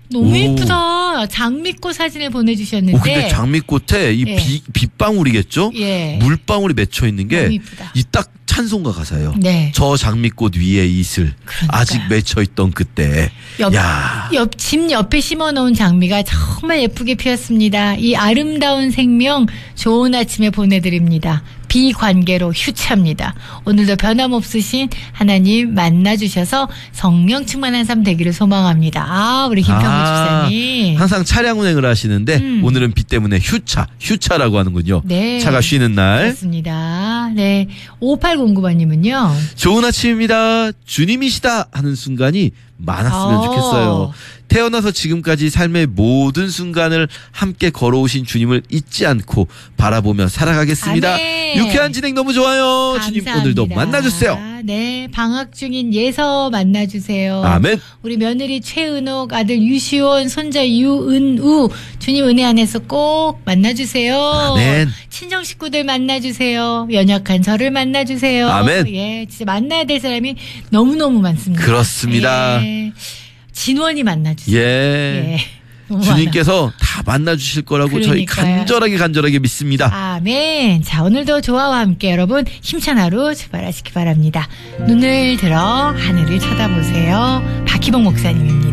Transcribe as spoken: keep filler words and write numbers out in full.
너무 오. 예쁘다. 장미꽃 사진을 보내주셨는데. 오, 근데 장미꽃에 이 예. 비, 빗방울이겠죠? 예. 물방울이 맺혀 있는 게 너무 이쁘다. 이 딱 찬송가 가사예요. 네. 저 장미꽃 위에 이슬 그러니까요. 아직 맺혀 있던 그때. 옆, 야. 옆, 집 옆에 심어놓은 장미가 정말 예쁘게 피었습니다. 이 아름다운 생명 좋은 아침에 보내드립니다. 비관계로 휴차입니다. 오늘도 변함없으신 하나님 만나주셔서 성령 충만한 삶 되기를 소망합니다. 아, 우리 김평구 아, 집사님. 항상 차량 운행을 하시는데 음. 오늘은 비 때문에 휴차, 휴차라고 하는군요. 네. 차가 쉬는 날. 그렇습니다. 네. 오팔공구 번님은요. 좋은 아침입니다. 주님이시다 하는 순간이 많았으면 어. 좋겠어요. 태어나서 지금까지 삶의 모든 순간을 함께 걸어오신 주님을 잊지 않고 바라보며 살아가겠습니다. 아멘. 유쾌한 진행 너무 좋아요. 주님 감사합니다. 오늘도 만나주세요. 네, 방학 중인 예서 만나주세요. 아멘. 우리 며느리 최은옥, 아들 유시원, 손자 유은우, 주님 은혜 안에서 꼭 만나주세요. 아멘. 친정 식구들 만나주세요. 연약한 저를 만나주세요. 아멘. 예, 진짜 만나야 될 사람이 너무너무 많습니다. 그렇습니다. 예. 진원이 만나주세요. 예. 예. 너무 주님께서 다 만나주실 거라고 저희 그러니까요. 간절하게 간절하게 믿습니다. 아멘. 자, 오늘도 조화와 함께 여러분 힘찬 하루 출발하시기 바랍니다. 눈을 들어 하늘을 쳐다보세요. 박희봉 목사님입니다.